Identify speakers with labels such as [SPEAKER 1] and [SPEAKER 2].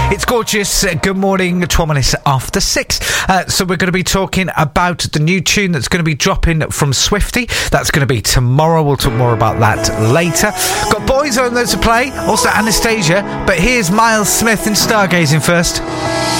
[SPEAKER 1] It's gorgeous. Good morning, 12 minutes after 6. So we're going to be talking about the new tune that's going to be dropping from Swifty. That's going to be tomorrow. We'll talk more about that later. Got Boyzone there to play, also Anastasia. But here's Miles Smith and Stargazing first.